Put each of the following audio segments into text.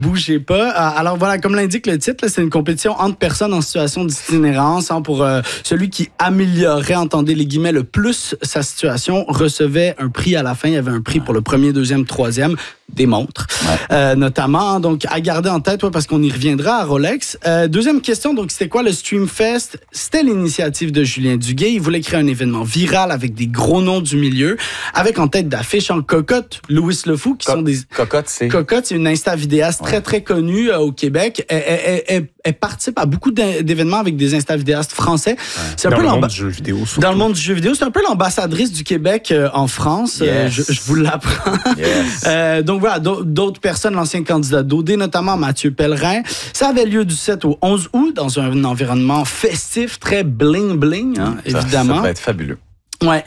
Bougez pas. Alors voilà, comme l'indique le titre, c'est une compétition entre personnes en situation d'itinérance pour celui qui améliorerait, entendez les guillemets, le plus sa situation, recevait un prix à la fin. Il y avait un prix pour le premier, deuxième, troisième, des montres, notamment. Donc, à garder en tête, parce qu'on y reviendra à Rolex. Deuxième question, donc, c'était quoi le Streamfest? C'était l'initiative de Julien Duguay. Il voulait créer un événement viral avec des gros noms du milieu, avec en tête d'affiche en cocotte, Louis Le Fou, qui sont des... Cocotte, c'est une Insta vidéaste très, très connue au Québec. Elle participe à beaucoup d'événements avec des Insta vidéastes français. C'est un dans peu le monde du jeu vidéo, surtout. Dans le monde du jeu vidéo, c'est un peu l'ambassadrice du Québec en France. Yes. Je vous l'apprends. Yes. Donc voilà, d'autres personnes, l'ancien candidat d'OD, notamment Mathieu Pellerin. Ça avait lieu du 7 au 11 août dans un environnement festif, très bling-bling, évidemment. Ça va être fabuleux. Ouais.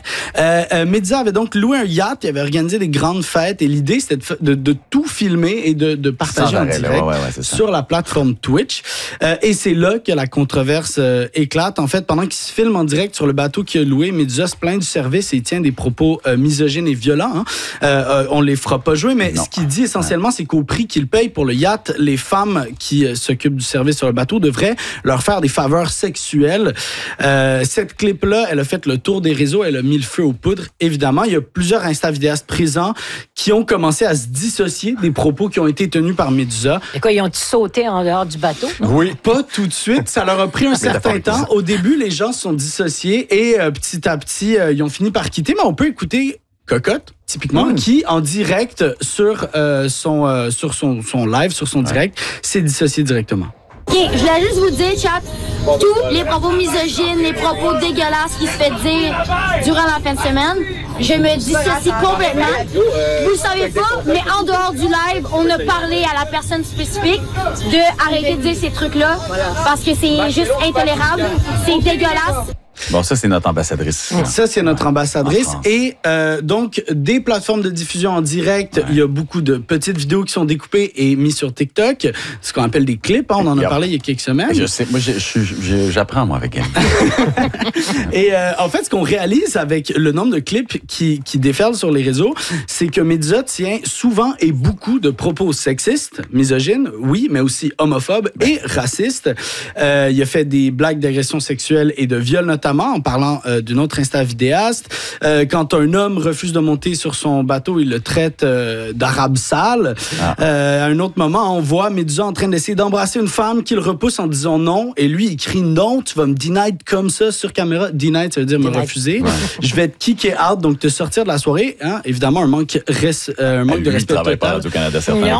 Média avait donc loué un yacht, il avait organisé des grandes fêtes et l'idée c'était de tout filmer et de partager en direct sur la plateforme Twitch. Et c'est là que la controverse éclate. En fait, pendant qu'il se filme en direct sur le bateau qu'il a loué, Média se plaint du service et il tient des propos misogynes et violents. On les fera pas jouer, mais ce qu'il dit essentiellement, c'est qu'au prix qu'il paye pour le yacht, les femmes qui s'occupent du service sur le bateau devraient leur faire des faveurs sexuelles. Cette clip-là, elle a fait le tour des réseaux. Elle a mis le feu aux poudres, évidemment. Il y a plusieurs Insta-vidéastes présents qui ont commencé à se dissocier des propos qui ont été tenus par Médusa. Et quoi, ils ont sauté en dehors du bateau? Oui, pas tout de suite. Ça leur a pris un certain temps. Au début, les gens se sont dissociés et petit à petit, ils ont fini par quitter. Mais on peut écouter Cocotte, typiquement, qui, en direct sur son live, sur son direct, s'est dissocié directement. OK, je voulais juste vous dire, chat, tous les propos misogynes, les propos dégueulasses qui se fait dire durant la fin de semaine, je me dissocie complètement. Vous le savez pas, mais en dehors du live, on a parlé à la personne spécifique de arrêter de dire ces trucs-là parce que c'est juste intolérable, c'est dégueulasse. Bon, ça, c'est notre ambassadrice. Ça, c'est notre ambassadrice. Et donc, des plateformes de diffusion en direct, il y a beaucoup de petites vidéos qui sont découpées et mises sur TikTok, ce qu'on appelle des clips. On en a parlé il y a quelques semaines. Je sais, moi, j'apprends, moi, avec elle. Et en fait, ce qu'on réalise avec le nombre de clips qui déferlent sur les réseaux, c'est que Médusa tient souvent et beaucoup de propos sexistes, misogynes, oui, mais aussi homophobes et racistes. Il a fait des blagues d'agression sexuelle et de viol, notamment, en parlant d'une autre Insta-vidéaste. Quand un homme refuse de monter sur son bateau, il le traite d'arabe sale. À un autre moment, on voit Médusa en train d'essayer d'embrasser une femme qu'il repousse en disant non. Et lui, il crie non, tu vas me deny comme ça sur caméra. Deny, ça veut dire me refuser. Je vais te kicker out, donc te sortir de la soirée. Évidemment, un manque de respect total. Pas au Canada, certainement.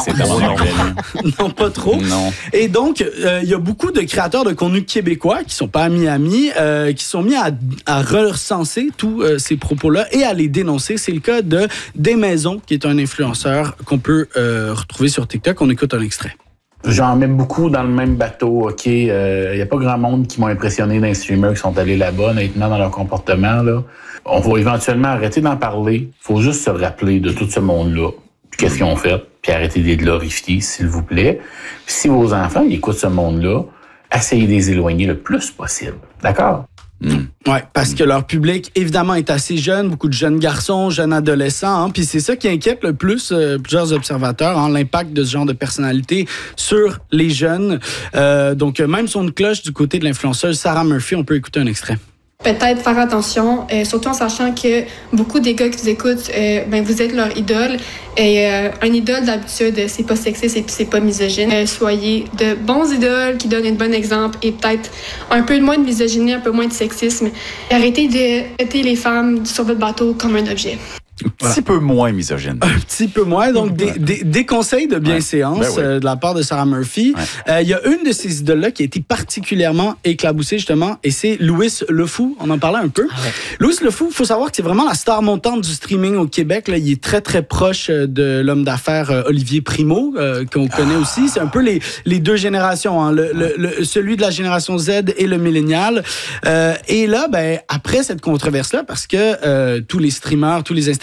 Non, pas trop. Non. Et donc, il y a beaucoup de créateurs de contenu québécois qui sont pas amis, qui sont mis à recenser tous ces propos-là et à les dénoncer. C'est le cas de Des Maisons, qui est un influenceur qu'on peut retrouver sur TikTok. On écoute un extrait. J'en mets beaucoup dans le même bateau, OK? Il n'y a pas grand monde qui m'ont impressionné dans les streamers qui sont allés là-bas, honnêtement, dans leur comportement, là. On va éventuellement arrêter d'en parler. Il faut juste se rappeler de tout ce monde-là. Qu'est-ce qu'ils ont fait? Puis arrêter de les glorifier, s'il vous plaît. Puis si vos enfants ils écoutent ce monde-là, essayez de les éloigner le plus possible. D'accord? Oui, parce que leur public, évidemment, est assez jeune, beaucoup de jeunes garçons, jeunes adolescents, puis c'est ça qui inquiète le plus plusieurs observateurs, l'impact de ce genre de personnalité sur les jeunes. Donc, même son cloche du côté de l'influenceuse Sarah Murphy, on peut écouter un extrait. Peut-être faire attention, surtout en sachant que beaucoup des gars qui vous écoutent, vous êtes leur idole. Et un idole, d'habitude, c'est pas sexiste et c'est pas misogyne. Soyez de bons idoles qui donnent un bon exemple et peut-être un peu moins de misogynie, un peu moins de sexisme. Et arrêtez de traiter les femmes sur votre bateau comme un objet. Un petit peu moins misogyne. Un petit peu moins. Donc, des conseils de bienséance de la part de Sarah Murphy. Il y a une de ces idoles-là qui a été particulièrement éclaboussée, justement, et c'est Louis Le Fou. On en parlait un peu. Louis Le Fou, il faut savoir que c'est vraiment la star montante du streaming au Québec. Là, il est très, très proche de l'homme d'affaires Olivier Primo, qu'on connaît aussi. C'est un peu les deux générations, celui de la génération Z et le millénial. Et là, après cette controverse-là, parce que tous les streamers, tous les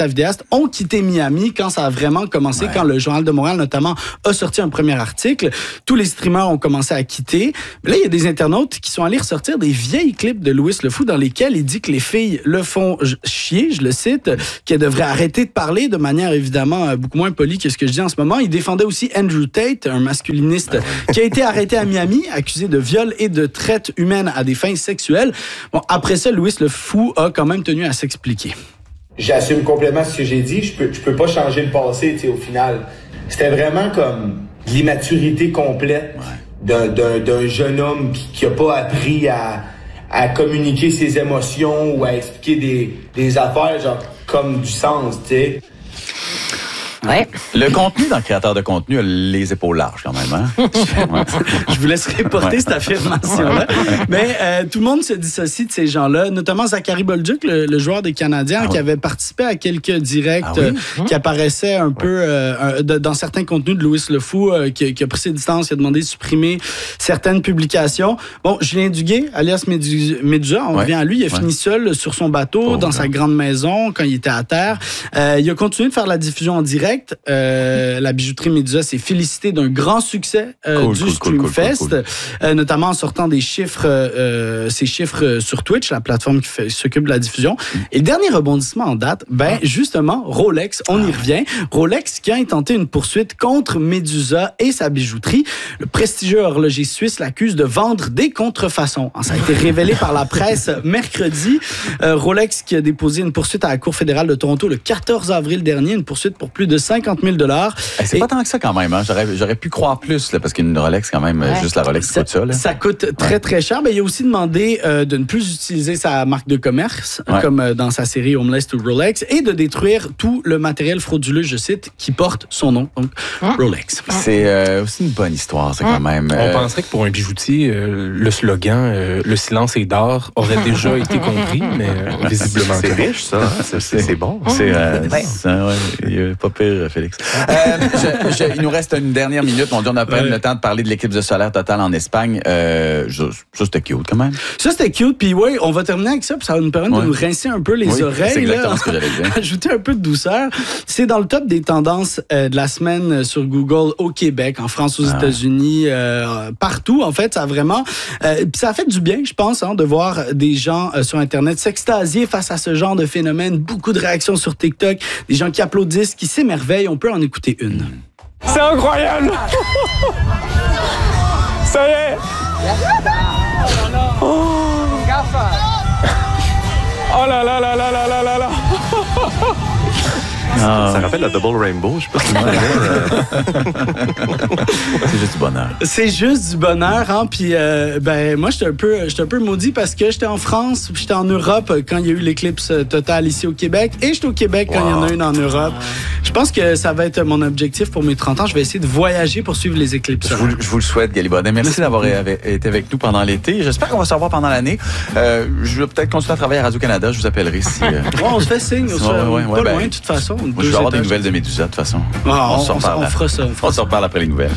artistes à vidéastes ont quitté Miami quand ça a vraiment commencé, quand le Journal de Montréal, notamment, a sorti un premier article. Tous les streamers ont commencé à quitter. Mais là, il y a des internautes qui sont allés ressortir des vieilles clips de Louis Le Fou dans lesquels il dit que les filles le font chier, je le cite, qu'elles devraient arrêter de parler de manière évidemment beaucoup moins polie que ce que je dis en ce moment. Il défendait aussi Andrew Tate, un masculiniste qui a été arrêté à Miami, accusé de viol et de traite humaine à des fins sexuelles. Bon, après ça, Louis Le Fou a quand même tenu à s'expliquer. J'assume complètement ce que j'ai dit. Je peux pas changer le passé, tu sais, au final. C'était vraiment comme l'immaturité complète d'un jeune homme qui a pas appris à communiquer ses émotions ou à expliquer des affaires, genre, comme du sens, tu sais. Ouais. Le contenu dans le créateur de contenu a les épaules larges quand même. Hein? Je vous laisserai porter cette affirmation-là. Mais tout le monde se dissocie de ces gens-là, notamment Zachary Bolduc, le joueur des Canadiens, qui avait participé à quelques directs qui apparaissaient un peu dans certains contenus de Louis Le Fou, qui a pris ses distances, qui a demandé de supprimer certaines publications. Bon, Julien Duguay, alias Médusa, on revient à lui, il a fini seul sur son bateau, dans sa grande maison, quand il était à terre. Il a continué de faire la diffusion en direct. La bijouterie Médusa s'est félicitée d'un grand succès du Streamfest, notamment en sortant des chiffres, ces chiffres sur Twitch, la plateforme qui s'occupe de la diffusion. Et le dernier rebondissement en date, justement, Rolex, on y revient. Rolex qui a intenté une poursuite contre Médusa et sa bijouterie. Le prestigieux horloger suisse l'accuse de vendre des contrefaçons. Ça a été révélé par la presse mercredi. Rolex qui a déposé une poursuite à la Cour fédérale de Toronto le 14 avril dernier, une poursuite pour plus de 50 000 $. C'est pas tant que ça quand même. Hein? J'aurais pu croire plus, là, parce qu'une Rolex, quand même, juste la Rolex coûte ça. Là. Ça coûte très, très cher. Mais il a aussi demandé de ne plus utiliser sa marque de commerce, comme dans sa série Homeless to Rolex, et de détruire tout le matériel frauduleux, je cite, qui porte son nom, donc Rolex. C'est aussi une bonne histoire, ça, quand même. On penserait que pour un bijoutier, le slogan « Le silence est d'or » aurait déjà été compris, mais visiblement... C'est riche, ça. C'est bon. C'est pas pire, Félix. Il nous reste une dernière minute. On dit on a pas le temps de parler de l'éclipse solaire totale en Espagne. Ça, c'était cute quand même. Ça, c'était cute. Puis oui, on va terminer avec ça. Puis ça va nous permettre de nous rincer un peu les oreilles. C'est exactement ce que j'allais dire. Ajouter un peu de douceur. C'est dans le top des tendances de la semaine sur Google au Québec, en France, aux États-Unis, partout. En fait, ça a vraiment... puis ça a fait du bien, je pense, de voir des gens sur Internet s'extasier face à ce genre de phénomène. Beaucoup de réactions sur TikTok. Des gens qui applaudissent, qui s'émerveillent. On peut en écouter une. C'est incroyable! Ça y est! Oh là là là là là là là là! Ça rappelle la Double Rainbow, je sais pas si C'est juste du bonheur. C'est juste du bonheur, hein. Puis moi, j'étais un peu maudit parce que j'étais en France, puis j'étais en Europe quand il y a eu l'éclipse totale ici au Québec, et j'étais au Québec quand il y en a une en Europe. Je pense que ça va être mon objectif pour mes 30 ans. Je vais essayer de voyager pour suivre les éclips. Je vous le souhaite, Galibodet. Merci d'avoir été avec nous pendant l'été. J'espère qu'on va se revoir pendant l'année. Je vais peut-être continuer à travailler à Radio-Canada. Je vous appellerai si... on se fait signe. Pas loin, de toute façon. Moi, je vais avoir des nouvelles de Médusa, de toute façon. On fera ça. On se reparle après les nouvelles.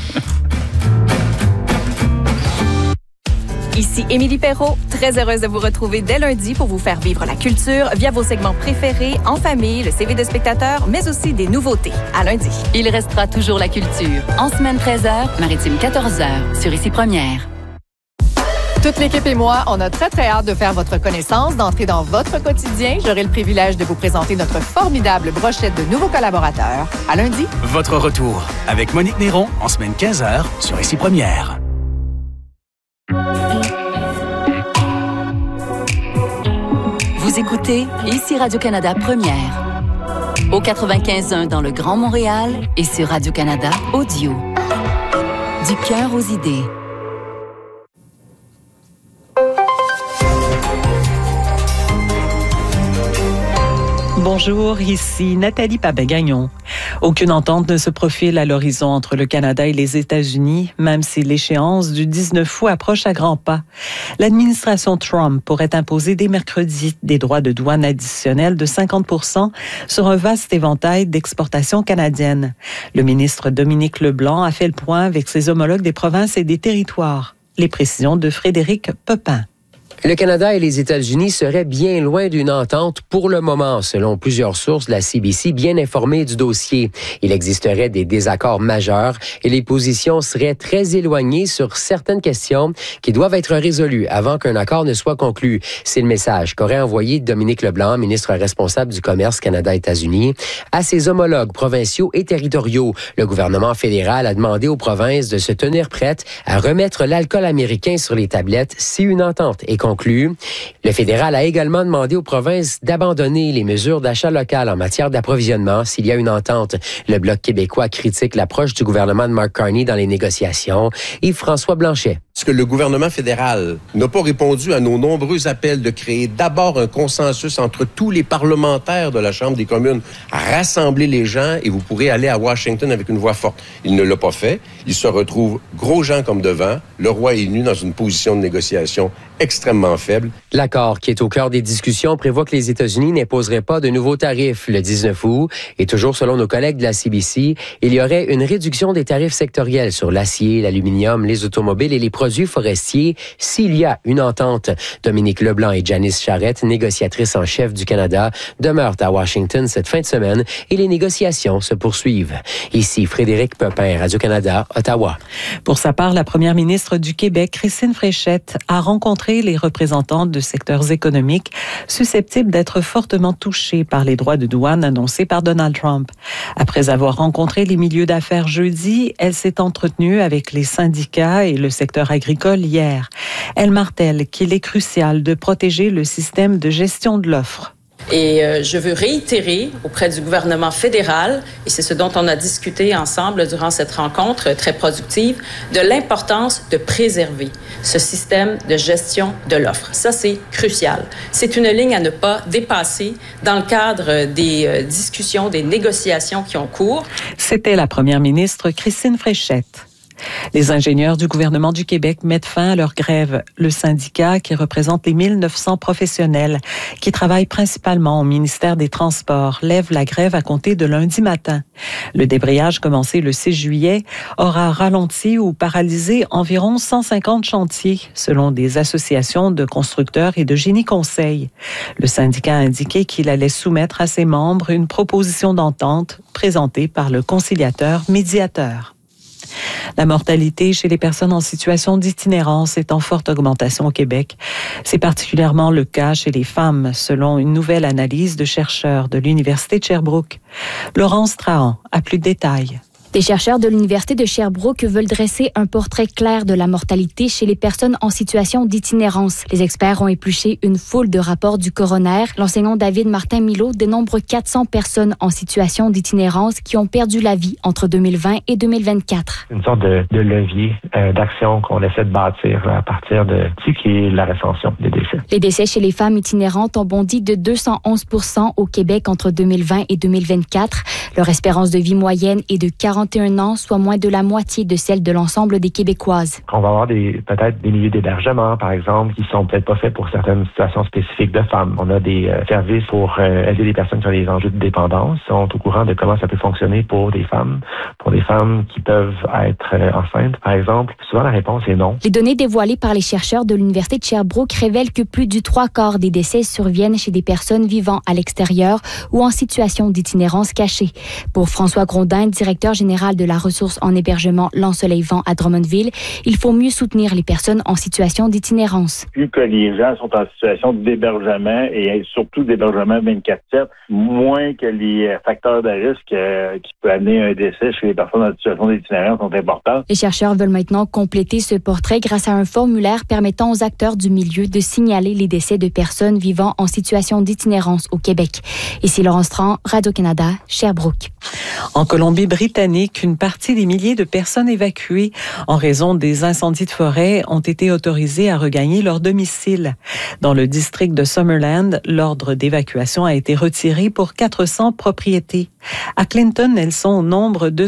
Ici Émilie Perrault, très heureuse de vous retrouver dès lundi pour vous faire vivre la culture via vos segments préférés, en famille, le CV de spectateurs, mais aussi des nouveautés. À lundi. Il restera toujours la culture. En semaine 13h, Maritime 14h, sur Ici Première. Toute l'équipe et moi, on a très, très hâte de faire votre connaissance, d'entrer dans votre quotidien. J'aurai le privilège de vous présenter notre formidable brochette de nouveaux collaborateurs. À lundi. Votre retour avec Monique Néron en semaine 15h sur Ici Première. Vous écoutez Ici Radio-Canada Première. Au 95.1 dans le Grand Montréal et sur Radio-Canada Audio. Du cœur aux idées. Bonjour, ici Nathalie Papin-Gagnon. Aucune entente ne se profile à l'horizon entre le Canada et les États-Unis, même si l'échéance du 19 août approche à grands pas. L'administration Trump pourrait imposer dès mercredi des droits de douane additionnels de 50% sur un vaste éventail d'exportations canadiennes. Le ministre Dominique Leblanc a fait le point avec ses homologues des provinces et des territoires. Les précisions de Frédéric Pepin. Le Canada et les États-Unis seraient bien loin d'une entente pour le moment, selon plusieurs sources de la CBC bien informées du dossier. Il existerait des désaccords majeurs et les positions seraient très éloignées sur certaines questions qui doivent être résolues avant qu'un accord ne soit conclu. C'est le message qu'aurait envoyé Dominique Leblanc, ministre responsable du commerce Canada-États-Unis, à ses homologues provinciaux et territoriaux. Le gouvernement fédéral a demandé aux provinces de se tenir prêtes à remettre l'alcool américain sur les tablettes si une entente est conclue. Le fédéral a également demandé aux provinces d'abandonner les mesures d'achat local en matière d'approvisionnement s'il y a une entente. Le Bloc québécois critique l'approche du gouvernement de Mark Carney dans les négociations. Yves-François Blanchet. Parce que le gouvernement fédéral n'a pas répondu à nos nombreux appels de créer d'abord un consensus entre tous les parlementaires de la Chambre des communes, à rassembler les gens et vous pourrez aller à Washington avec une voix forte. Il ne l'a pas fait. Il se retrouve gros gens comme devant. Le roi est nu dans une position de négociation extrêmement faible. L'accord qui est au cœur des discussions prévoit que les États-Unis n'imposeraient pas de nouveaux tarifs le 19 août. Et toujours selon nos collègues de la CBC, il y aurait une réduction des tarifs sectoriels sur l'acier, l'aluminium, les automobiles et les produits forestiers s'il y a une entente. Dominique Leblanc et Janice Charette, négociatrices en chef du Canada, demeurent à Washington cette fin de semaine et les négociations se poursuivent. Ici Frédéric Pepin, Radio-Canada, Ottawa. Pour sa part, la première ministre du Québec, Christine Fréchette, a rencontré les représentants de secteurs économiques susceptibles d'être fortement touchés par les droits de douane annoncés par Donald Trump. Après avoir rencontré les milieux d'affaires jeudi, elle s'est entretenue avec les syndicats et le secteur agricole hier. Elle martèle qu'il est crucial de protéger le système de gestion de l'offre. Et je veux réitérer auprès du gouvernement fédéral, et c'est ce dont on a discuté ensemble durant cette rencontre très productive, de l'importance de préserver ce système de gestion de l'offre. Ça, c'est crucial. C'est une ligne à ne pas dépasser dans le cadre des discussions, des négociations qui ont cours. C'était la première ministre Christine Fréchette. Les ingénieurs du gouvernement du Québec mettent fin à leur grève. Le syndicat, qui représente les 1900 professionnels qui travaillent principalement au ministère des Transports, lève la grève à compter de lundi matin. Le débrayage commencé le 6 juillet aura ralenti ou paralysé environ 150 chantiers, selon des associations de constructeurs et de génie conseil. Le syndicat a indiqué qu'il allait soumettre à ses membres une proposition d'entente présentée par le conciliateur médiateur. La mortalité chez les personnes en situation d'itinérance est en forte augmentation au Québec. C'est particulièrement le cas chez les femmes, selon une nouvelle analyse de chercheurs de l'Université de Sherbrooke. Laurence Trahan a plus de détails. Des chercheurs de l'Université de Sherbrooke veulent dresser un portrait clair de la mortalité chez les personnes en situation d'itinérance. Les experts ont épluché une foule de rapports du coroner. L'enseignant David Martin-Milot dénombre 400 personnes en situation d'itinérance qui ont perdu la vie entre 2020 et 2024. Une sorte de levier d'action qu'on essaie de bâtir à partir de ce qui est la recension des décès. Les décès chez les femmes itinérantes ont bondi de 211% au Québec entre 2020 et 2024. Leur espérance de vie moyenne est de 41 ans, soit moins de la moitié de celle de l'ensemble des Québécoises. On va avoir peut-être des milieux d'hébergement, par exemple, qui sont peut-être pas faits pour certaines situations spécifiques de femmes. On a des services pour aider les personnes qui ont des enjeux de dépendance, sont au courant de comment ça peut fonctionner pour des femmes qui peuvent être enceintes, par exemple. Souvent, la réponse est non. Les données dévoilées par les chercheurs de l'Université de Sherbrooke révèlent que plus du 3/4 des décès surviennent chez des personnes vivant à l'extérieur ou en situation d'itinérance cachée. Pour François Grondin, directeur général de la ressource en hébergement L'Ensoleil-Vent à Drummondville, il faut mieux soutenir les personnes en situation d'itinérance. Plus que les gens sont en situation d'hébergement et surtout d'hébergement 24/7, moins que les facteurs de risque qui peuvent amener un décès chez les personnes en situation d'itinérance sont importants. Les chercheurs veulent maintenant compléter ce portrait grâce à un formulaire permettant aux acteurs du milieu de signaler les décès de personnes vivant en situation d'itinérance au Québec. Ici Laurence Tran, Radio-Canada, Sherbrooke. En Colombie-Britannique, une partie des milliers de personnes évacuées en raison des incendies de forêt ont été autorisées à regagner leur domicile. Dans le district de Summerland, l'ordre d'évacuation a été retiré pour 400 propriétés. À Clinton, elles sont au nombre de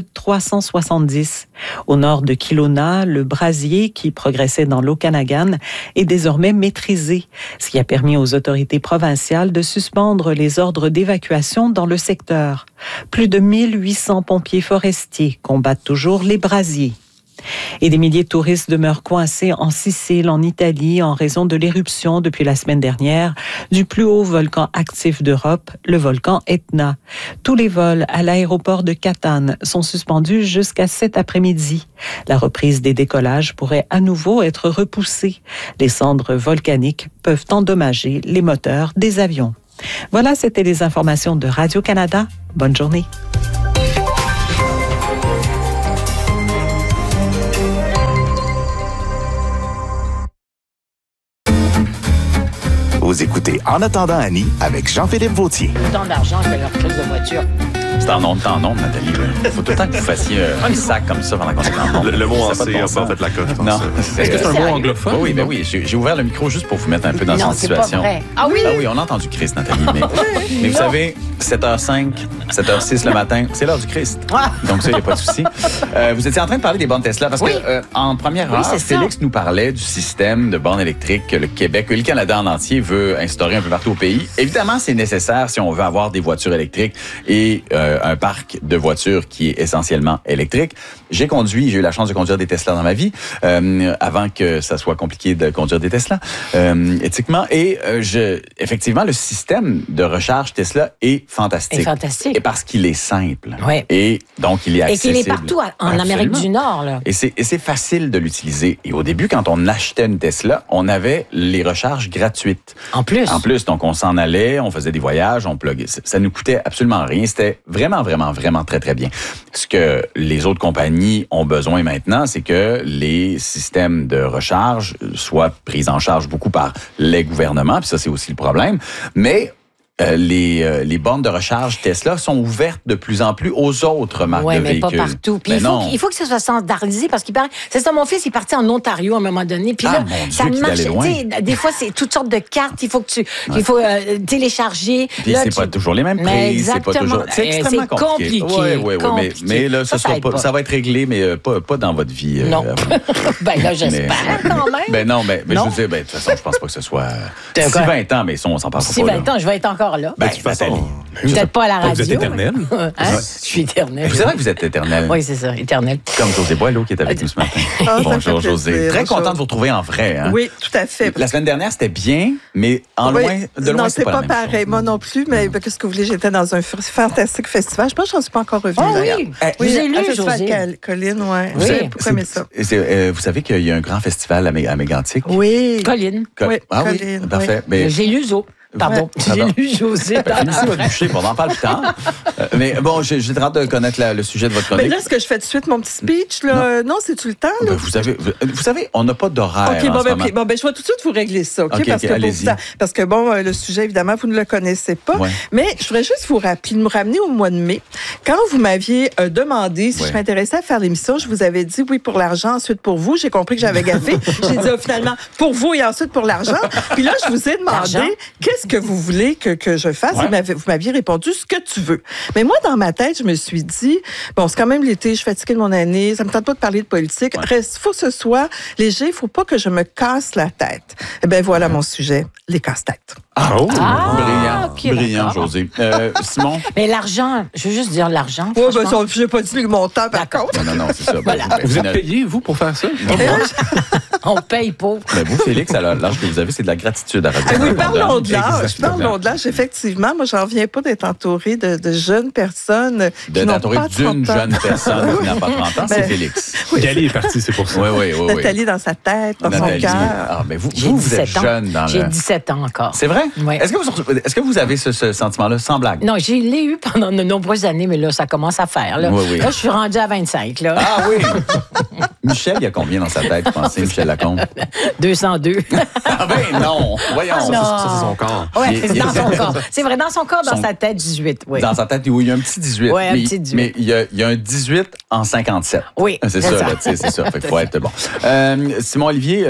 370. Au nord de Kelowna, le brasier qui progressait dans l'Okanagan est désormais maîtrisé, ce qui a permis aux autorités provinciales de suspendre les ordres d'évacuation dans le secteur. Plus de 1800 pompiers forestiers combattent toujours les brasiers. Et des milliers de touristes demeurent coincés en Sicile, en Italie, en raison de l'éruption depuis la semaine dernière du plus haut volcan actif d'Europe, le volcan Etna. Tous les vols à l'aéroport de Catane sont suspendus jusqu'à cet après-midi. La reprise des décollages pourrait à nouveau être repoussée. Les cendres volcaniques peuvent endommager les moteurs des avions. Voilà, c'était les informations de Radio-Canada. Bonne journée. Vous écoutez En attendant Annie avec Jean-Philippe Vautier. Tant d'argent que leur crise de voiture. C'est en nombre, Nathalie. Il faut tout le temps que vous fassiez un sac comme ça pendant qu'on est en nombre. Le mot en C n'a pas fait la cote. Non. Est-ce que c'est un mot anglophone? Oui, ben oui. J'ai ouvert le micro juste pour vous mettre un peu dans cette situation. Non, c'est pas vrai. Ah oui? Ah oui, on a entendu Christ, Nathalie. Mais vous savez, 7h05, 7h06 le matin, c'est l'heure du Christ. Donc ça, il n'y a pas de souci. Vous étiez en train de parler des bornes Tesla parce que en première heure, Félix nous parlait du système de bornes électriques que le Québec, que le Canada en entier veut instaurer un peu partout au pays. Évidemment, c'est nécessaire si on veut avoir des voitures électriques et un parc de voitures qui est essentiellement électrique. J'ai eu la chance de conduire des Tesla dans ma vie, avant que ça soit compliqué de conduire des Tesla, éthiquement. Et effectivement, le système de recharge Tesla est fantastique. Et parce qu'il est simple. Ouais. Et donc, il est accessible. Et qu'il est partout en Amérique du Nord. Là. Et c'est facile de l'utiliser. Et au début, quand on achetait une Tesla, on avait les recharges gratuites. En plus, donc on s'en allait, on faisait des voyages, on pluguait. Ça nous coûtait absolument rien. C'était vraiment très, très bien. Ce que les autres compagnies ont besoin maintenant, c'est que les systèmes de recharge soient pris en charge beaucoup par les gouvernements, puis ça, c'est aussi le problème. Mais les bornes de recharge Tesla sont ouvertes de plus en plus aux autres marques de véhicules. Oui, mais pas partout. Puis il faut que ça soit standardisé parce qu'il paraît... C'est ça, mon fils, il est parti en Ontario à un moment donné. Puis là, ça marche. Des fois, c'est toutes sortes de cartes. Il faut que il faut télécharger. Puis là, c'est pas toujours les mêmes prix. C'est pas toujours... C'est extrêmement compliqué. Oui. Mais là, ça va être réglé, mais pas dans votre vie. Non. Ben là, j'espère quand même. Ben non, mais je vous dis, de toute façon, je pense pas que ce soit... Si 20 ans, mais ça, on s'en parle pas. Si 20 ans, je vais être encore là. Ben, de toute façon, peut-être pas à la radio. Vous êtes éternel. Je suis éternel. C'est vrai que vous êtes éternel. Oui, c'est ça, éternel. Comme José Boileau qui est avec nous ce matin. Bonjour, José. Très content de vous retrouver en vrai. Hein? Oui, tout à fait. La semaine dernière, c'était bien, mais loin de loin, c'est pas pareil. Moi non plus, mais qu'est-ce que vous voulez, j'étais dans un fantastique festival. Je pense que je n'en suis pas encore revenue. Oui, vous avez lu, José. Colline, oui. Pourquoi aimer ça? Vous savez qu'il y a un grand festival à Mégantic? Oui. Colline. Oui, Colline. Parfait. J'ai lu Zo. Pardon, j'ai lu José. Finissez votre bouchée, on en parle plus tard. Mais bon, j'ai hâte de connaître le sujet de votre chronique. Mais là, est-ce que je fais tout de suite mon petit speech? Là? Non, c'est-tu le temps? Là? Vous savez, on n'a pas d'horaire. OK, bon, ben, je vais tout de suite vous régler ça. OK, parce que bon, le sujet, évidemment, vous ne le connaissez pas. Ouais. Mais je voudrais juste vous ramener au mois de mai. Quand vous m'aviez demandé si je m'intéressais à faire l'émission, je vous avais dit oui pour l'argent, ensuite pour vous. J'ai compris que j'avais gaffé. J'ai dit finalement pour vous et ensuite pour l'argent. Puis là, je vous ai demandé qu'est-ce que vous voulez que je fasse? Ouais. Vous m'aviez répondu ce que tu veux. Mais moi, dans ma tête, je me suis dit, bon, c'est quand même l'été, je suis fatiguée de mon année, ça me tente pas de parler de politique. Il faut que ce soit léger, il faut pas que je me casse la tête. Eh bien, voilà mon sujet, les casse-têtes. Brillant, José. Simon? Mais l'argent, je veux juste dire l'argent. Oui, je n'ai pas dit le montant, par contre. Non, c'est ça. Voilà. Vous êtes payé, vous, pour faire ça? On paye pour. Mais vous, Félix, à l'âge que vous avez, c'est de la gratitude à Radio. Oui, parlons de l'âge. Effectivement, moi, j'en reviens pas d'être entourée de jeunes personnes qui n'ont pas 30 ans. D'une jeune personne qui n'a pas 30 ans, c'est Félix. Gali est partie, c'est pour ça. Oui. Nathalie dans sa tête, dans son cœur. Ah, mais vous êtes jeune dans J'ai 17 ans encore. C'est vrai? Oui. Est-ce que vous avez ce sentiment-là, sans blague? Non, je l'ai eu pendant de nombreuses années, mais là, ça commence à faire. Là, là je suis rendue à 25. Là. Ah oui! Michel, il y a combien dans sa tête, vous pensez, Michel Lacombe? 202. Ah ben non! Voyons. Ça, c'est son corps. Oui, c'est dans son corps. C'est vrai, dans son corps, dans sa tête, 18. Oui. Dans sa tête, oui, il y a un petit 18. Oui, un petit 18. Mais il y a un 18 en 57. Oui, c'est ça. C'est ça. Fait qu'il faut être bon. Simon Olivier,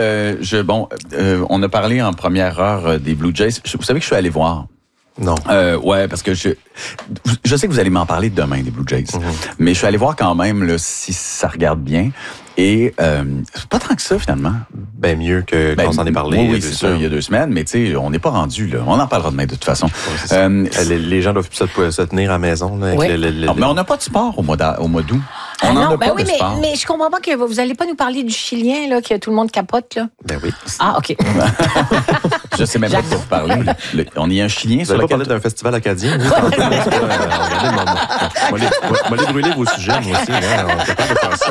on a parlé en première heure des Blue Jays. Vous savez que je suis allé voir. Non. Ouais, parce que je sais que vous allez m'en parler demain des Blue Jays. Mais je suis allé voir quand même là, si ça regarde bien. Et pas tant que ça, finalement. Ben mieux que quand on s'en est parlé. Oui, c'est ça, il y a 2 semaines. Mais tu sais, on n'est pas rendu, là. On en parlera demain, de toute façon. Les gens doivent se tenir à la maison. Là, avec mais on n'a pas de sport au mois d'août. On n'en a ben pas oui, de sport. mais je comprends pas que vous allez pas nous parler du Chilien, là, que tout le monde capote, là. Ben oui. Ah, OK. Je sais même pas de quoi vous parlez. On y a un Chilien Vous sur n'avez lequel... pas parlé d'un festival acadien? Regardez, moi, les brûler vos sujets, moi aussi. Hein, on est capable de faire ça.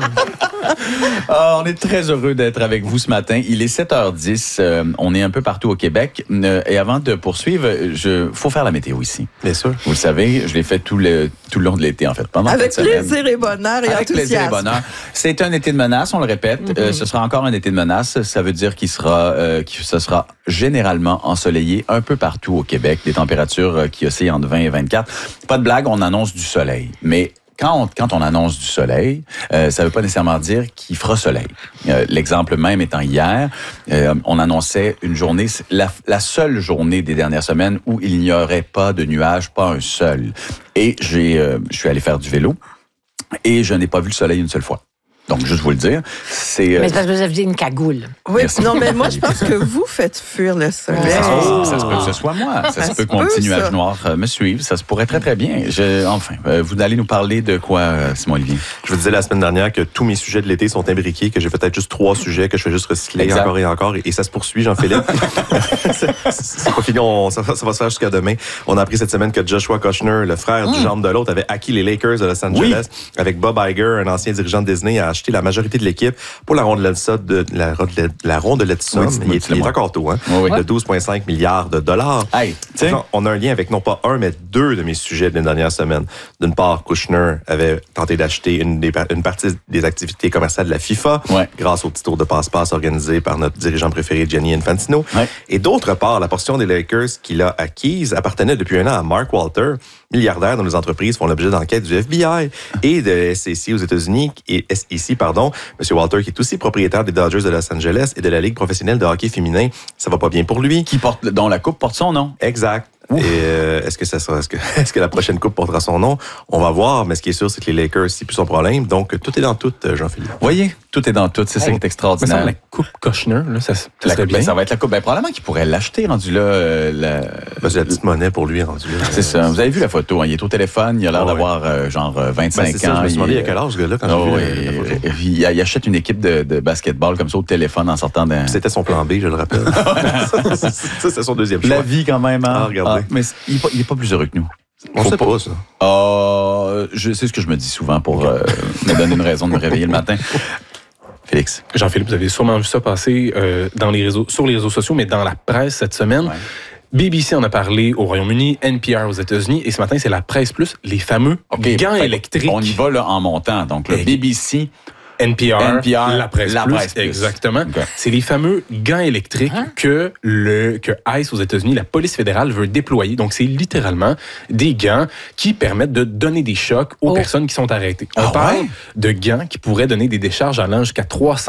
On est très heureux d'être avec vous ce matin. Il est 7h10. On est un peu partout au Québec. Et avant de poursuivre, faut faire la météo ici. Bien sûr. Vous le savez, je l'ai fait tout le long de l'été, en fait. Pendant Avec cette semaine. plaisir et bonheur et Avec plaisir et bonheur. C'est un été de menace, on le répète. Ce sera encore un été de menace. Ça veut dire que ce sera généralement ensoleillé un peu partout au Québec. Des températures qui oscillent entre 20 et 24. Pas de blague, on annonce du soleil. Mais quand on annonce du soleil, ça ne veut pas nécessairement dire qu'il fera soleil. L'exemple même étant hier, on annonçait une journée, la seule journée des dernières semaines où il n'y aurait pas de nuages, pas un seul. Et je suis allé faire du vélo et je n'ai pas vu le soleil une seule fois. Donc, juste vous le dire, c'est... Mais c'est parce que vous avez une cagoule. Oui, Merci. non, mais moi, je pense que vous faites fuir le soleil. Ça se peut que ce soit moi. Ça se peut que mon petit nuage noir me suive. Ça se pourrait très, très bien. Vous allez nous parler de quoi, Simon-Olivier? Je vous disais la semaine dernière que tous mes sujets de l'été sont imbriqués, que j'ai peut-être juste 3 sujets, que je fais juste recycler exact. Encore et encore. Et ça se poursuit, Jean-Philippe. C'est pas fini, ça va se faire jusqu'à demain. On a appris cette semaine que Joshua Kushner, le frère du jambe de l'autre, avait acquis les Lakers de Los Angeles avec Bob Iger, un ancien dirigeant de Disney, a acheté la majorité de l'équipe pour la rondelette somme. Il est encore tôt, hein, de 12,5 milliards de dollars. Hey, on a un lien avec non pas un, mais 2 de mes sujets de la dernière semaine. D'une part, Kushner avait tenté d'acheter une partie des activités commerciales de la FIFA grâce au petit tour de passe-passe organisé par notre dirigeant préféré, Gianni Infantino. Et d'autre part, la portion des Lakers qu'il a acquise appartenait depuis un an à Mark Walter, milliardaire dont les entreprises font l'objet d'enquêtes du FBI et de SEC aux États-Unis, et SEC, pardon. M. Walter, qui est aussi propriétaire des Dodgers de Los Angeles et de la Ligue professionnelle de hockey féminin. Ça va pas bien pour lui. Dont la coupe porte son nom. Exact. Et est-ce que la prochaine coupe portera son nom? On va voir, mais ce qui est sûr, c'est que les Lakers, c'est plus son problème. Donc, tout est dans tout, Jean-Philippe. Voyez, tout est dans tout. C'est ça qui est extraordinaire. Mais ça, la coupe Kushner, là, ça serait bien. Ça va être la coupe. Probablement qu'il pourrait l'acheter, rendu là. C'est la petite monnaie pour lui, rendu là. C'est ça. Vous avez vu la photo, hein? Il est au téléphone, il a l'air d'avoir genre 25 ans. Ça, je me suis demandé il y a quel âge, ce gars-là, quand j'ai vu la photo. Il achète une équipe de basketball comme ça au téléphone en sortant d'un... C'était son plan B, je le rappelle. Ça, c'est son deuxième choix. La vie, quand même, hein? Ah, regardez. Mais il n'est pas plus heureux que nous. On sait pas ça. C'est ce que je me dis souvent pour me donner une raison de me réveiller le matin. Félix. Jean-Philippe, vous avez sûrement vu ça passer sur les réseaux sociaux, mais dans la presse cette semaine. BBC en a parlé au Royaume-Uni, NPR aux États-Unis, et ce matin, c'est la Presse Plus, les fameux gants électriques. On y va là en montant. Donc, le BBC... NPR, la Presse Plus. Exactement. Okay. C'est les fameux gants électriques que ICE aux États-Unis, la police fédérale, veut déployer. Donc, c'est littéralement des gants qui permettent de donner des chocs aux personnes qui sont arrêtées. On parle de gants qui pourraient donner des décharges allant jusqu'à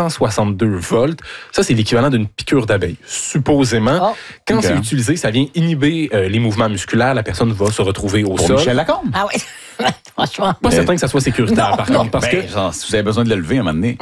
362 volts. Ça, c'est l'équivalent d'une piqûre d'abeille. Supposément, quand c'est utilisé, ça vient inhiber les mouvements musculaires. La personne va se retrouver au sol. Michel Lacombe. Ah oui. Franchement. Pas certain que ça soit sécuritaire, par contre. Parce que genre, si vous avez besoin de le lever à un moment donné.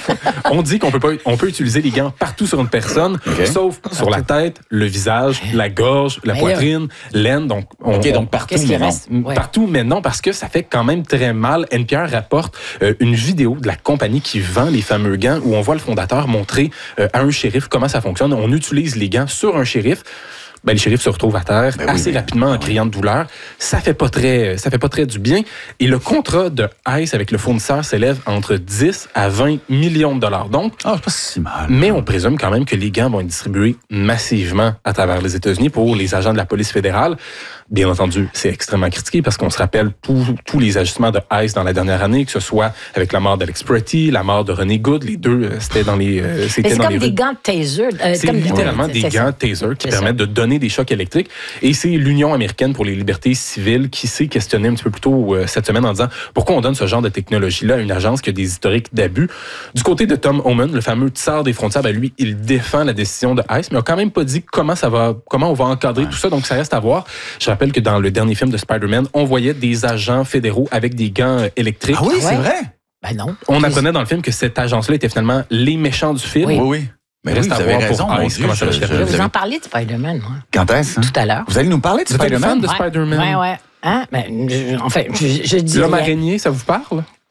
On dit qu'on peut utiliser les gants partout sur une personne, sauf sur la tête, le visage, la gorge, la poitrine, l'aine. Donc, donc partout, mais non. Partout, mais non, parce que ça fait quand même très mal. NPR rapporte une vidéo de la compagnie qui vend les fameux gants où on voit le fondateur montrer à un shérif comment ça fonctionne. On utilise les gants sur un shérif. Le shérif se retrouve à terre assez rapidement en criant de douleur. Ça fait pas très du bien. Et le contrat de ICE avec le fournisseur s'élève entre 10 à 20 millions de dollars. Donc, c'est pas si mal. Mais on présume quand même que les gants vont être distribués massivement à travers les États-Unis pour les agents de la police fédérale. Bien entendu, c'est extrêmement critiqué parce qu'on se rappelle tous les ajustements de ICE dans la dernière année, que ce soit avec la mort d'Alex Pretty, la mort de René Good, les deux, c'était dans les c'est comme des gants taser. C'est littéralement des gants taser qui permettent de donner des chocs électriques. Et c'est l'Union américaine pour les libertés civiles qui s'est questionnée un petit peu plus tôt cette semaine en disant pourquoi on donne ce genre de technologie-là à une agence qui a des historiques d'abus. Du côté de Tom Homan, le fameux tsar des frontières, lui, il défend la décision de ICE, mais il n'a quand même pas dit comment on va encadrer tout ça, donc ça reste à voir. Je rappelle que dans le dernier film de Spider-Man, on voyait des agents fédéraux avec des gants électriques. Ah oui, c'est vrai? Ben non. On apprenait dans le film que cette agence-là était finalement les méchants du film. Oui. Mais reste à vous avez voir raison, pour mon ICE, Dieu, Je vais vous en parler de Spider-Man, moi. Quand est-ce? Tout à l'heure. Vous allez nous parler de Spider-Man? Vous êtes fan de Spider-Man? Oui. Hein? Je dis... L'homme araignée, ça vous parle?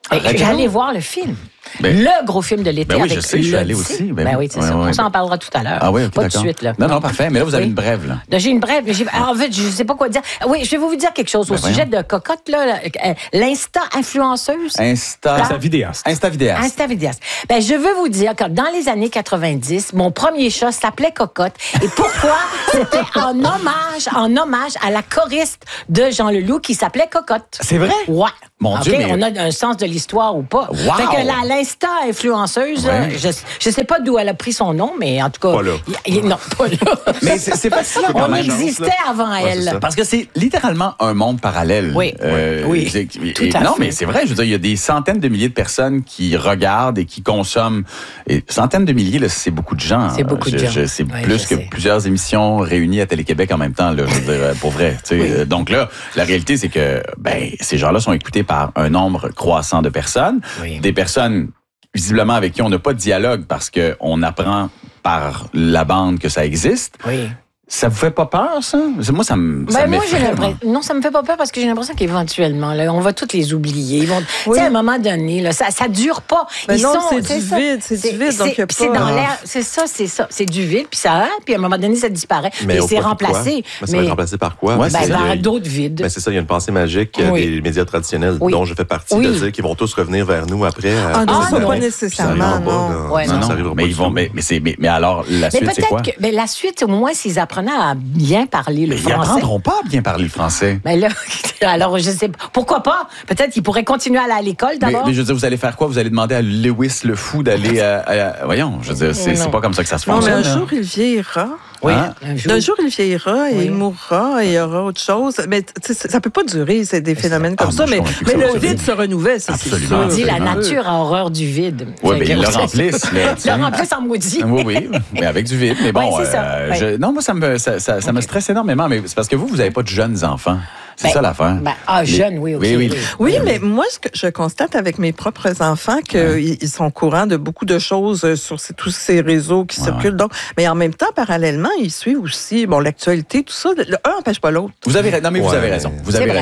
J'allais voir le film. Le gros film de l'été. Oui, je sais, je suis allé aussi. Oui, c'est ça. On s'en parlera tout à l'heure. Ah oui, pas tout de suite. Là. Non, parfait. Mais là, vous avez une brève. Là. J'ai une brève. En fait, je ne sais pas quoi dire. Oui, je vais vous dire quelque chose au sujet de Cocotte. L'insta-influenceuse. Insta-vidéaste. Insta-vidéaste. Je veux vous dire que dans les années 90, mon premier chat s'appelait Cocotte. Et pourquoi? C'était en hommage à la choriste de Jean Leloup qui s'appelait Cocotte. C'est vrai? Ouais. Mon Dieu, mais... On a un sens de l'histoire ou pas. Wow. Fait que l'insta-influenceuse, je sais pas d'où elle a pris son nom, mais en tout cas... Pas là. Non, pas là. Mais c'est fascinant quand même. On existait avant elle. Parce que c'est littéralement un monde parallèle. Oui, tout à fait. Non, mais c'est vrai, je veux dire, il y a des centaines de milliers de personnes qui regardent et qui consomment. Et centaines de milliers, là, c'est beaucoup de gens. C'est beaucoup de gens. C'est plus que plusieurs émissions réunies à Télé-Québec en même temps, là, je veux dire, pour vrai. Donc là, la réalité, c'est que ces gens-là sont écoutés par un nombre croissant de personnes. Des personnes, visiblement, avec qui on n'a pas de dialogue parce qu'on apprend par la bande que ça existe. Oui. Ça vous fait pas peur, ça? Moi, ça m'effraie. Non, ça me fait pas peur parce que j'ai l'impression qu'éventuellement, là, on va tous les oublier. Ils vont, tu sais, à un moment donné, là, ça dure pas. C'est du vide. Donc c'est dans l'air. C'est ça. C'est du vide, puis à un moment donné, ça disparaît. Mais c'est remplacé. Ça va être remplacé par quoi? Par d'autres vides. C'est ça, il y a une pensée magique des médias traditionnels dont je fais partie, de dire qu'ils vont tous revenir vers nous après. Non, pas nécessairement, non. Mais alors, la suite, c'est quoi? La suite, au moins, s'ils apprennent à bien parler le français. Ils n'apprendront pas à bien parler le français. Mais là, alors, je sais pas. Pourquoi pas? Peut-être qu'ils pourraient continuer à aller à l'école d'abord. Mais je veux dire, vous allez faire quoi? Vous allez demander à Lewis le fou d'aller voyons, je veux dire, c'est pas comme ça que ça se fonctionne. Non, mais un jour, il vieillira. Oui, un jour, il vieillira et il mourra et il y aura autre chose. Mais ça peut pas durer, c'est des phénomènes comme ça. Mais le vide se renouvelle, ça, c'est sûr. On dit la nature a horreur du vide. Oui, mais ils le remplissent. Ils le remplissent en maudit. Oui, mais avec du vide. Mais bon, non, moi, ça me stresse énormément. Mais c'est parce que vous n'avez pas de jeunes enfants. C'est ça l'affaire. Jeunes, oui, OK. Oui, mais moi, ce que je constate avec mes propres enfants, qu'ils sont au courant de beaucoup de choses sur tous ces réseaux qui circulent. Donc, mais en même temps, parallèlement, ils suivent aussi l'actualité, tout ça. Un n'empêche pas l'autre. Vous avez raison. Vous avez raison.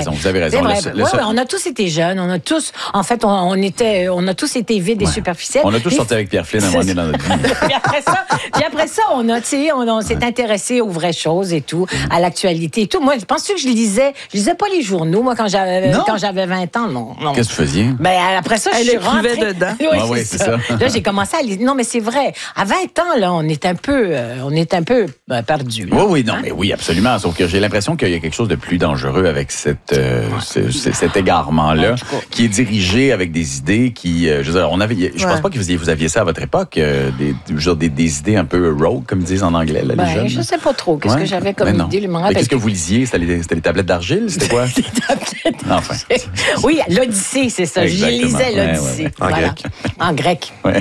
On a tous été jeunes. On a tous, en fait, on a tous été vides et superficiels. On a tous sorti avec Pierre Flynn à un moment donné dans notre vie. Puis après ça, on s'est intéressé aux vraies choses et tout, à l'actualité et tout. Moi, je pense que je lisais pas les journaux, moi, quand j'avais 20 ans, non. Qu'est-ce que tu faisiez? Après ça, je suis rentrée dedans. Oui, c'est ça. Là, j'ai commencé à lire. Non, mais c'est vrai. À 20 ans, là, on est un peu perdu. Oui, mais oui, absolument. Sauf que j'ai l'impression qu'il y a quelque chose de plus dangereux avec cet égarement-là, qui est dirigé avec des idées qui, je veux dire, je pense pas que vous aviez ça à votre époque, des idées un peu rogue, comme ils disent en anglais, là, les jeunes. Je sais pas trop. Qu'est-ce que j'avais comme idée? Mais qu'est-ce que vous lisiez? C'était les tablettes d'argile? C'était quoi? Les tablettes. Enfin. Oui, l'Odyssée, c'est ça. Je lisais l'Odyssée. En grec. En grec. Oui.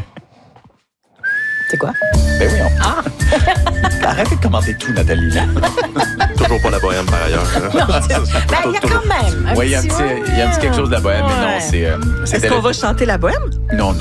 C'est quoi? Ben oui, arrêtez de commenter tout, Nathalie. Toujours pas la bohème, par ailleurs. Il y a quand même. Oui, il y a un petit quelque chose de la bohème, mais non, c'est... Est-ce qu'on va chanter la bohème? Non.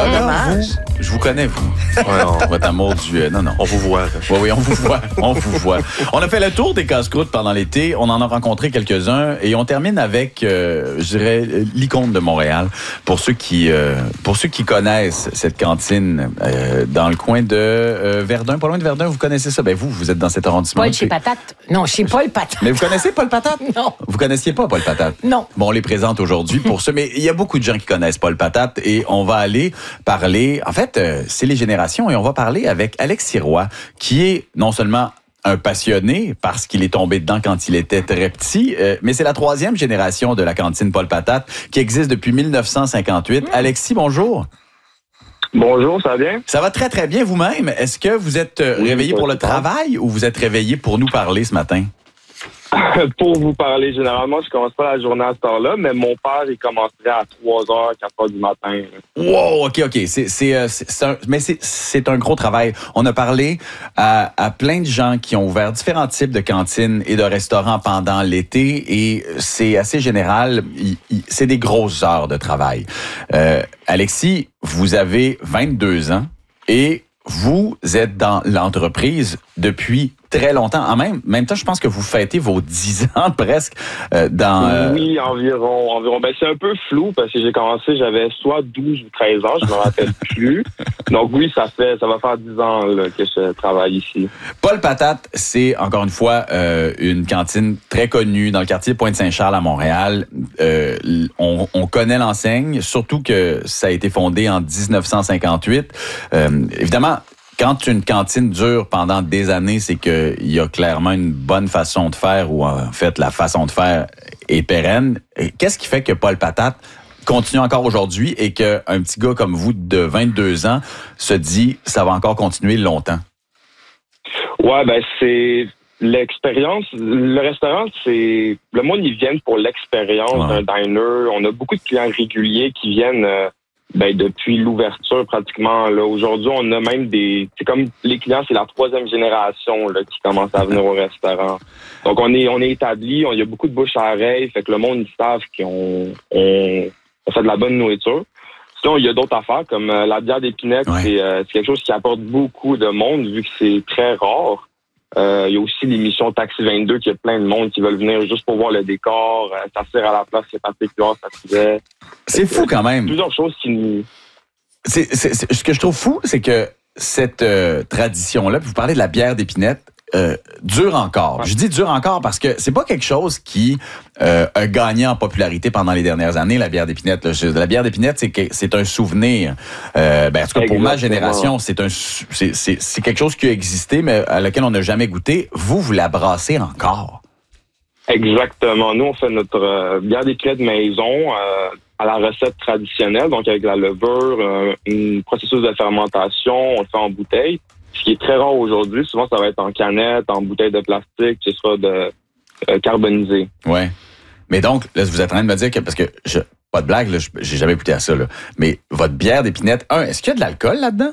Je vous connais, vous. Votre amour du... Non. On vous voit. Oui, on vous voit. On a fait le tour des casse-croûtes pendant l'été. On en a rencontré quelques-uns. Et on termine avec, je dirais, l'icône de Montréal. Pour ceux qui connaissent cette cantine dans le coin de Verdun, pas loin de Verdun, vous connaissez ça? Ben vous êtes dans cet arrondissement. Paul chez Patate. Non, chez Paul Patate. Mais vous connaissez Paul Patate? Non. Vous connaissiez pas Paul Patate? Non. Bon, on les présente aujourd'hui pour ça, mais il y a beaucoup de gens qui connaissent Paul Patate et on va aller parler, en fait, c'est les générations et on va parler avec Alex Sirois, qui est non seulement un passionné parce qu'il est tombé dedans quand il était très petit, mais c'est la 3e génération de la cantine Paul Patate qui existe depuis 1958. Alexis, bonjour. Bonjour, ça va bien? Ça va très, très bien vous-même. Est-ce que vous êtes réveillé pour le travail ou vous êtes réveillé pour nous parler ce matin? Pour vous parler, généralement, je commence pas la journée à cette heure-là, mais mon père, il commencerait à 3h, 4h du matin. Wow, OK. C'est un gros travail. On a parlé à plein de gens qui ont ouvert différents types de cantines et de restaurants pendant l'été et c'est assez général. C'est des grosses heures de travail. Alexis, vous avez 22 ans et vous êtes dans l'entreprise depuis très longtemps. En même temps, je pense que vous fêtez vos 10 ans presque Oui, environ. Ben, c'est un peu flou parce que j'ai commencé, j'avais soit 12 ou 13 ans, je me rappelle plus. Donc oui, ça va faire 10 ans là, que je travaille ici. Paul Patate, c'est encore une fois une cantine très connue dans le quartier Pointe-Saint-Charles à Montréal. On connaît l'enseigne, surtout que ça a été fondé en 1958. Évidemment, quand une cantine dure pendant des années, c'est qu'il y a clairement une bonne façon de faire ou en fait la façon de faire est pérenne. Qu'est-ce qui fait que Paul Patate continue encore aujourd'hui et qu'un petit gars comme vous de 22 ans se dit ça va encore continuer longtemps? Ouais, ben c'est l'expérience. Le restaurant, c'est le monde, ils viennent pour l'expérience d'un diner. On a beaucoup de clients réguliers qui viennent depuis l'ouverture pratiquement. Là, aujourd'hui, on a même c'est comme les clients, c'est la 3e génération là, qui commence à venir au restaurant. Donc on est établi, il y a beaucoup de bouche à oreille, fait que le monde, ils savent qu'on fait de la bonne nourriture. Sinon, il y a d'autres affaires comme la bière d'épinette, c'est quelque chose qui apporte beaucoup de monde vu que c'est très rare. Il y a aussi l'émission Taxi 22 qui a plein de monde qui veulent venir juste pour voir le décor, s'asseoir à la place, c'est particulier, ça faisait. C'est fou quand même. Plusieurs choses qui nous... Ce que je trouve fou, c'est que cette tradition-là, vous parlez de la bière d'épinette, dure encore. Ouais. Je dis dure encore parce que c'est pas quelque chose qui a gagné en popularité pendant les dernières années, la bière d'épinette. La bière d'épinette, c'est un souvenir. En tout cas, pour ma génération, c'est quelque chose qui a existé, mais à laquelle on n'a jamais goûté. Vous la brassez encore. Exactement. Nous, on fait notre bière d'épinette maison à la recette traditionnelle, donc avec la levure, un processus de fermentation, on le fait en bouteille. Ce qui est très rare aujourd'hui, souvent ça va être en canette, en bouteille de plastique, ce sera carbonisé. Ouais. Mais donc, là, vous êtes en train de me dire que, parce que, pas de blague, là, j'ai jamais goûté à ça, là, mais votre bière d'épinette, est-ce qu'il y a de l'alcool là-dedans?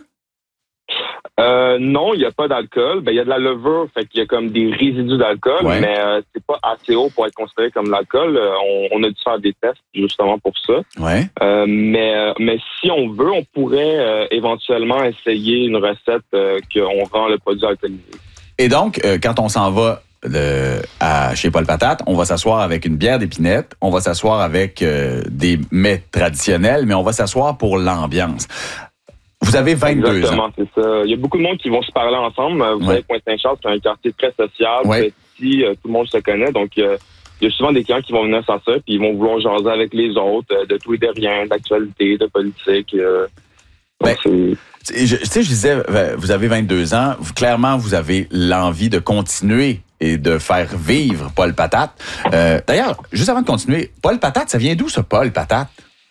Non, il n'y a pas d'alcool. Il y a de la levure, fait qu'il y a comme des résidus d'alcool, mais c'est pas assez haut pour être considéré comme de l'alcool. On a dû faire des tests justement pour ça. Ouais. Mais si on veut, on pourrait éventuellement essayer une recette qu'on rend le produit alcoolisé. Et donc, quand on s'en va chez Paul Patate, on va s'asseoir avec une bière d'épinette, on va s'asseoir avec des mets traditionnels, mais on va s'asseoir pour l'ambiance. Vous avez 22 ans. Exactement, c'est ça. Il y a beaucoup de monde qui vont se parler ensemble. Vous savez, Pointe-Saint-Charles, c'est un quartier très social, petit, tout le monde se connaît. Donc, il y a souvent des clients qui vont venir s'asseoir puis ils vont vouloir jaser avec les autres, de tout et de rien, d'actualité, de politique. Je disais, vous avez 22 ans. Clairement, vous avez l'envie de continuer et de faire vivre Paul Patate. D'ailleurs, juste avant de continuer, Paul Patate, ça vient d'où, ça, Paul Patate?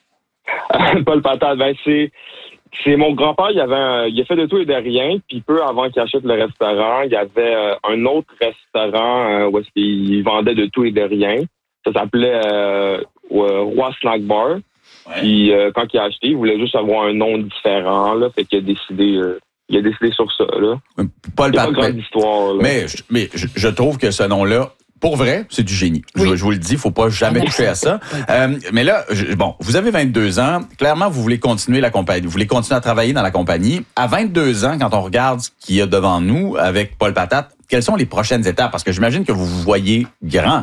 Paul Patate, c'est mon grand-père, il a fait de tout et de rien, puis peu avant qu'il achète le restaurant, il y avait un autre restaurant où est-ce qu'il vendait de tout et de rien. Ça s'appelait Roi Snack Bar. Puis quand il a acheté, il voulait juste avoir un nom différent, là, fait qu'il a décidé sur ça, là. Paul Patate. Pas une grande histoire, là. Mais je trouve que ce nom-là, pour vrai, c'est du génie. Oui. Je vous le dis, faut pas jamais toucher à ça. Mais là, vous avez 22 ans. Clairement, vous voulez continuer la compagnie. Vous voulez continuer à travailler dans la compagnie. À 22 ans, quand on regarde ce qu'il y a devant nous avec Paul Patate, quelles sont les prochaines étapes? Parce que j'imagine que vous vous voyez grand.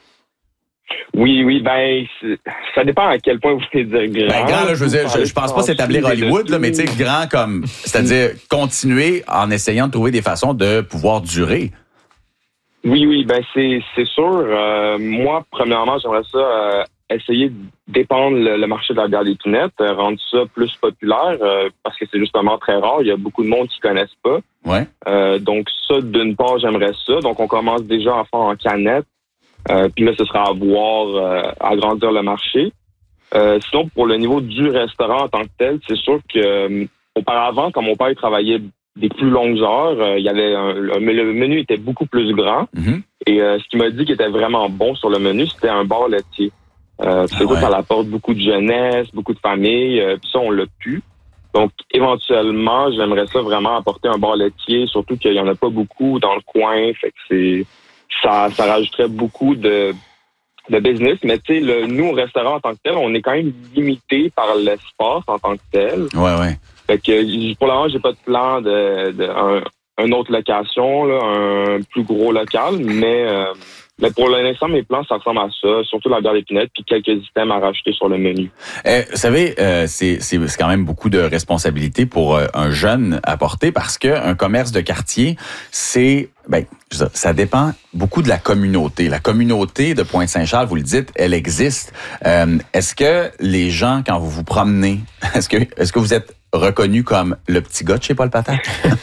Oui, ça dépend à quel point vous voulez dire grand. Grand, là, je veux dire, je pense pas s'établir Hollywood, là, mais tu sais, grand comme, c'est-à-dire continuer en essayant de trouver des façons de pouvoir durer. Oui, c'est sûr. Moi, premièrement, j'aimerais ça essayer d'épandre le marché de la bière d'épinette, rendre ça plus populaire, parce que c'est justement très rare. Il y a beaucoup de monde qui connaissent pas. Ouais. Donc ça, d'une part, j'aimerais ça. Donc on commence déjà à faire en canette. Puis là, ce sera à voir agrandir le marché. Sinon, pour le niveau du restaurant en tant que tel, c'est sûr que auparavant, quand mon père travaillait des plus longues heures, il y avait le menu était beaucoup plus grand. Mm-hmm. Et ce qu'il m'a dit qui était vraiment bon sur le menu, c'était un bar laitier. Ça apporte beaucoup de jeunesse, beaucoup de famille. Puis ça, on l'a pu. Donc, éventuellement, j'aimerais ça vraiment apporter un bar laitier, surtout qu'il y en a pas beaucoup dans le coin. Fait que ça rajouterait beaucoup de business. Mais tu sais, nous, au restaurant en tant que tel, on est quand même limité par l'espace en tant que tel. Ouais. Fait que pour le moment, j'ai pas de plan une autre location, là, un plus gros local, mais pour l'instant, mes plans, ça ressemble à ça, surtout la bière d'épinette, puis quelques items à rajouter sur le menu. Vous savez, c'est quand même beaucoup de responsabilités pour un jeune à porter, parce qu'un commerce de quartier, c'est... ça dépend beaucoup de la communauté. La communauté de Pointe-Saint-Charles, vous le dites, elle existe. Est-ce que les gens, quand vous vous promenez, est-ce que vous êtes reconnu comme le petit gars de chez Paul Patate?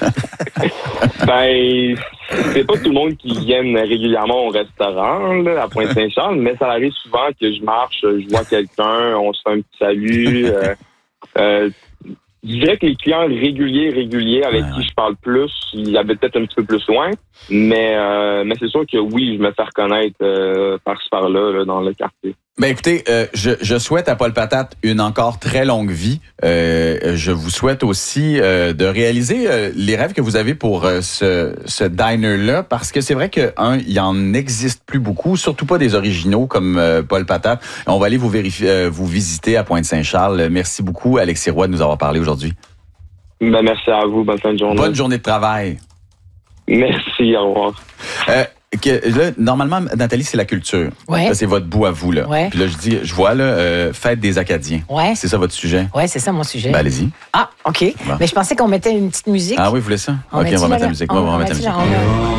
C'est pas tout le monde qui vienne régulièrement au restaurant là, à Pointe-Saint-Charles, mais ça arrive souvent que je marche, je vois quelqu'un, on se fait un petit salut. Je dirais que les clients réguliers avec qui je parle plus, ils habitent peut-être un petit peu plus loin, mais c'est sûr que oui, je me fais reconnaître par-ci par-là dans le quartier. Écoutez, je souhaite à Paul Patate une encore très longue vie. Je vous souhaite aussi de réaliser les rêves que vous avez pour ce diner-là, parce que c'est vrai il y en existe plus beaucoup, surtout pas des originaux comme Paul Patate. On va aller vous visiter à Pointe-Saint-Charles. Merci beaucoup, Alexis Roy, de nous avoir parlé aujourd'hui. Merci à vous. Bonne fin de journée. Bonne journée de travail. Merci, au revoir. Là, normalement, Nathalie, c'est la culture. Ouais. Ça, c'est votre bout à vous, là. Ouais. Puis là, je vois, là, Fête des Acadiens. Ouais. C'est ça votre sujet? Oui, c'est ça mon sujet. Allez-y. Ah, OK. Bon. Mais je pensais qu'on mettait une petite musique. Ah oui, vous voulez ça? OK, on va mettre la musique. On va mettre la musique.